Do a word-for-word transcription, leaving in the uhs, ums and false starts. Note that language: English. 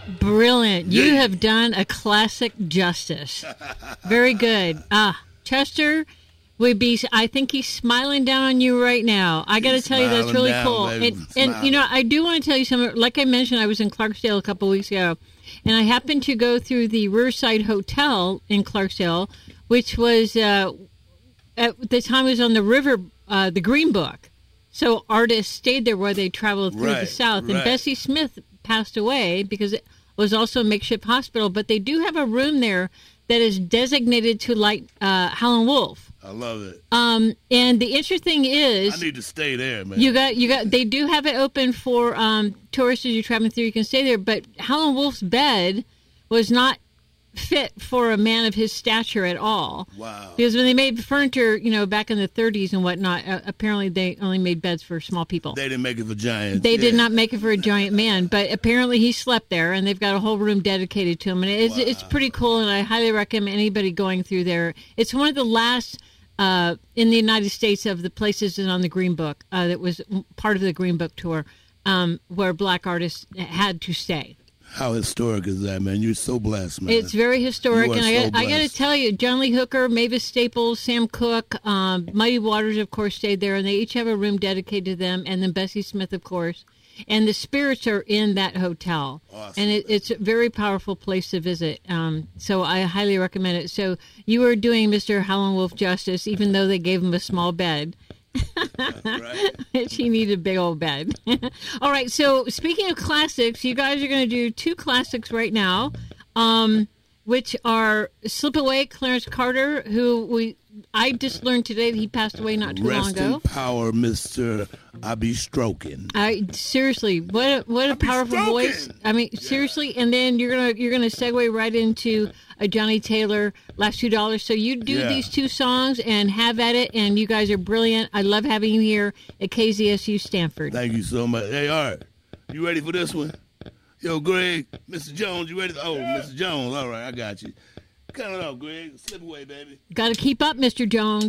Brilliant. You Yeah. have done a classic justice. Very good. Ah, Chester would be, I think he's smiling down on you right now. I got to He's tell you, that's smiling really down, cool. baby. And, and, you know, I do want to tell you something. Like I mentioned, I was in Clarksdale a couple weeks ago, and I happened to go through the Riverside Hotel in Clarksdale, which was, uh, at the time it was on the river, uh, the Green Book. So artists stayed there while they traveled through the Right, South. And right. Bessie Smith passed away because it was also a makeshift hospital. But they do have a room there that is designated to like uh, Howlin' Wolf. I love it. Um, and the interesting is, I need to stay there, man. you got you got they do have it open for um, tourists as you're traveling through. You can stay there, but Howlin' Wolf's bed was not fit for a man of his stature at all. Wow. Because when they made furniture, you know, back in the thirties and whatnot, uh, apparently they only made beds for small people. They didn't make it for giants. They yeah. did not make it for a giant man, but apparently he slept there, and they've got a whole room dedicated to him, and it's Wow. it's pretty cool, and I highly recommend anybody going through there. It's one of the last uh, in the United States of the places that on the Green Book uh, that was part of the Green Book tour um, where black artists had to stay. How historic is that, man? You're so blessed, man. It's very historic, You are and I, so got- I got to blessed. tell you, John Lee Hooker, Mavis Staples, Sam Cooke, um, Mighty Waters, of course, stayed there, and they each have a room dedicated to them, and then Bessie Smith, of course. And the spirits are in that hotel, Awesome. and it, it's a very powerful place to visit. Um, so I highly recommend it. So you are doing Mister Howlin' Wolf justice, even though they gave him a small bed. Right? She needed a big old bed. All right, so speaking of classics, you guys are going to do two classics right now, um, which are Slip Away, Clarence Carter, who we I just learned today that he passed away not too long Rest ago. in power, Mister I be stroking. I seriously, what a, what a be powerful stroking. voice! I mean, seriously, and then you're gonna you're gonna segue right into a Johnny Taylor, Last Two Dollars. So you do Yeah. these two songs and have at it, and you guys are brilliant. I love having you here at K Z S U Stanford. Thank you so much. Hey, Art, you ready for this one? Yo, Greg, Mister Jones, you ready? For, oh, Mister Jones, all right, I got you. Cut it off, Greg. Slip away, baby. Got to keep up, Mister Jones.